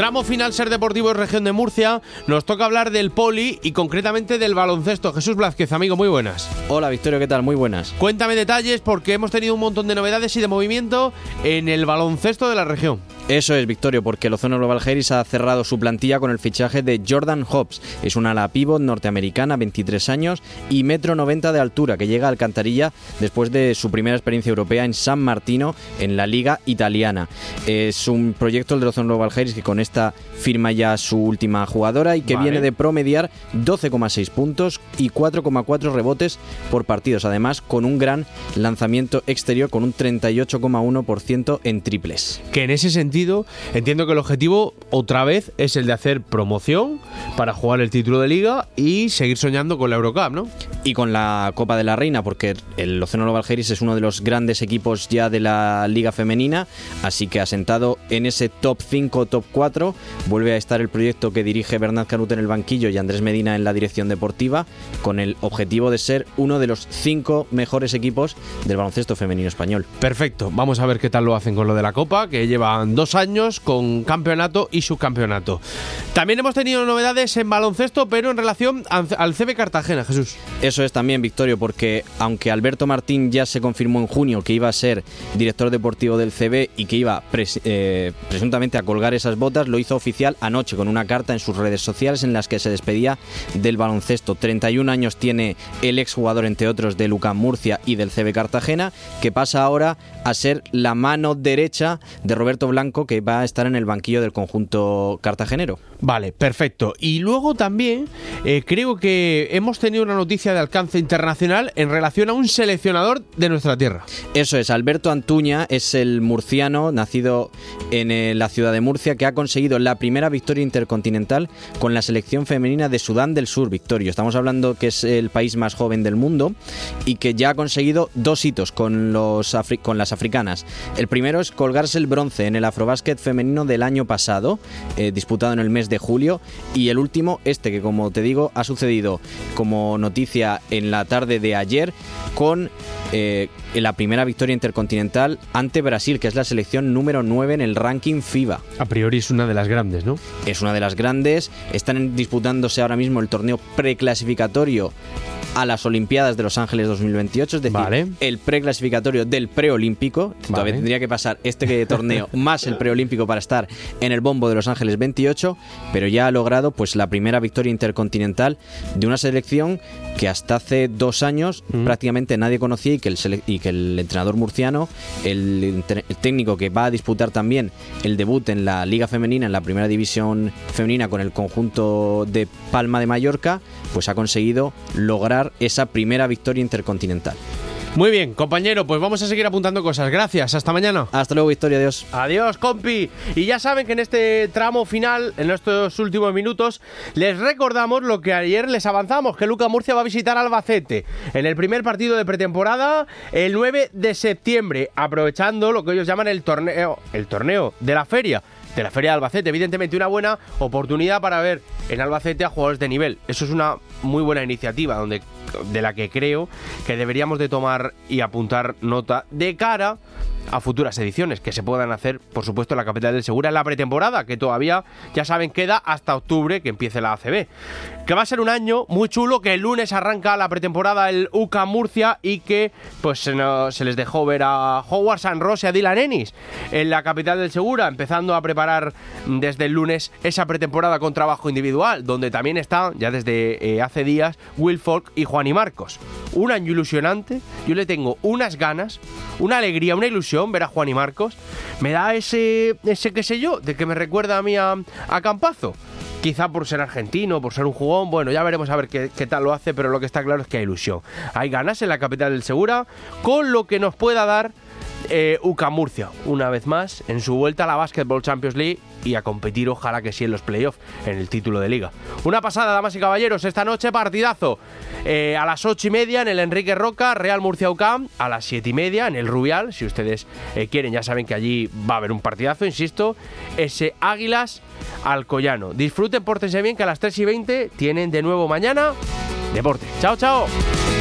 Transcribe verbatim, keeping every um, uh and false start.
Tramo final Ser Deportivo Región de Murcia. Nos toca hablar del poli y concretamente del baloncesto. Jesús Blázquez, amigo, muy buenas. Hola Victorio, ¿qué tal? Muy buenas. Cuéntame detalles porque hemos tenido un montón de novedades y de movimiento en el baloncesto de la región. Eso es, Victorio, porque el Ozono Global Heris ha cerrado su plantilla con el fichaje de Jordan Hobbs. Es una ala pívot norteamericana, veintitrés años y metro noventa de altura, que llega a Alcantarilla después de su primera experiencia europea en San Martino, en la Liga Italiana. Es un proyecto el del Ozono Global Heris que con esta firma ya su última jugadora y que vale. viene de promediar doce coma seis puntos y cuatro coma cuatro rebotes por partidos, además con un gran lanzamiento exterior con un treinta y ocho coma uno por ciento en triples. Que en ese sentido entiendo que el objetivo otra vez es el de hacer promoción para jugar el título de liga y seguir soñando con la Eurocup, ¿no? Y con la Copa de la Reina, porque el Ozono Global Heris es uno de los grandes equipos ya de la liga femenina, así que asentado en ese top cinco, top cuatro, vuelve a estar el proyecto que dirige Bernat Canut en el banquillo y Andrés Medina en la dirección deportiva, con el objetivo de ser uno de los cinco mejores equipos del baloncesto femenino español. Perfecto, vamos a ver qué tal lo hacen con lo de la Copa, que llevan dos años con campeonato y subcampeonato. También hemos tenido novedades en baloncesto, pero en relación al C B Cartagena, Jesús. Eso es también, Victorio, porque aunque Alberto Martín ya se confirmó en junio que iba a ser director deportivo del C B y que iba pres- eh, presuntamente a colgar esas botas, lo hizo oficial anoche con una carta en sus redes sociales en las que se despedía del baloncesto. treinta y un años tiene el exjugador, entre otros, del U C A M Murcia y del C B Cartagena, que pasa ahora a ser la mano derecha de Roberto Blanco, que va a estar en el banquillo del conjunto cartagenero. Vale, perfecto. Y luego también eh, creo que hemos tenido una noticia de alcance internacional en relación a un seleccionador de nuestra tierra. Eso es, Alberto Antuña es el murciano, nacido en eh, la ciudad de Murcia, que ha conseguido la primera victoria intercontinental con la selección femenina de Sudán del Sur, Victorio. Estamos hablando que es el país más joven del mundo y que ya ha conseguido dos hitos con, los afri- con las africanas. El primero es colgarse el bronce en el Afrobásquet femenino del año pasado, eh, disputado en el mes de julio, y el último, este que como te digo ha sucedido como noticia en la tarde de ayer con eh, la primera victoria intercontinental ante Brasil, que es la selección número nueve en el ranking FIBA. A priori es una de las grandes, ¿no? Es una de las grandes, están disputándose ahora mismo el torneo preclasificatorio a las Olimpiadas de Los Ángeles dos mil veintiocho, es decir, vale. el preclasificatorio del preolímpico. Vale. Todavía tendría que pasar este torneo más el preolímpico para estar en el bombo de Los Ángeles veintiocho, pero ya ha logrado pues la primera victoria intercontinental de una selección que hasta hace dos años mm. prácticamente nadie conocía y que el, sele- y que el entrenador murciano, el, el técnico que va a disputar también el debut en la Liga Femenina, en la primera división femenina con el conjunto de Palma de Mallorca, pues ha conseguido lograr esa primera victoria intercontinental. Muy bien, compañero, pues vamos a seguir apuntando cosas. Gracias, hasta mañana. Hasta luego, Victoria, adiós. Adiós, compi. Y ya saben que en este tramo final, en estos últimos minutos, les recordamos lo que ayer les avanzamos, que el U C A M Murcia va a visitar Albacete en el primer partido de pretemporada el nueve de septiembre, aprovechando lo que ellos llaman el torneo, el torneo de la feria. de la Feria de Albacete. Evidentemente una buena oportunidad para ver en Albacete a jugadores de nivel. Eso es una muy buena iniciativa donde, de la que creo que deberíamos de tomar y apuntar nota de cara a futuras ediciones que se puedan hacer, por supuesto, en la capital del Segura en la pretemporada, que todavía, ya saben, queda hasta octubre que empiece la A C B. Que va a ser un año muy chulo, que el lunes arranca la pretemporada el U C A M Murcia y que pues se, nos, se les dejó ver a Howard San Ross y a Dylan Ennis en la capital del Segura, empezando a preparar desde el lunes esa pretemporada con trabajo individual, donde también está, ya desde eh, hace días, Will Folk y Juan y Marcos. Un año ilusionante, yo le tengo unas ganas, una alegría, una ilusión ver a Juan y Marcos. Me da ese, ese qué sé yo, de que me recuerda a mí a, a Campazo. Quizá por ser argentino, por ser un jugón, bueno, ya veremos a ver qué, qué tal lo hace, pero lo que está claro es que hay ilusión. Hay ganas en la capital del Segura, con lo que nos pueda dar eh, U C A M Murcia, una vez más, en su vuelta a la Basketball Champions League y a competir, ojalá que sí, en los playoffs, en el título de liga. Una pasada, damas y caballeros, esta noche partidazo. Eh, a las ocho y media en el Enrique Roca, Real Murcia U C A M, a las siete y media en el Rubial, si ustedes eh, quieren, ya saben que allí va a haber un partidazo, insisto, ese Águilas Alcoyano. Disfruten, pórtense bien, que a las tres y veinte tienen de nuevo mañana deporte. Chao, chao.